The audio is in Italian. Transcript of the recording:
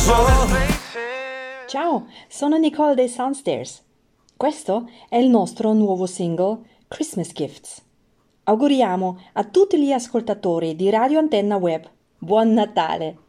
Ciao, sono Nicole dei Soundstairs. Questo è il nostro nuovo singolo Christmas Gifts. Auguriamo a tutti gli ascoltatori di Radio Antenna Web Buon Natale!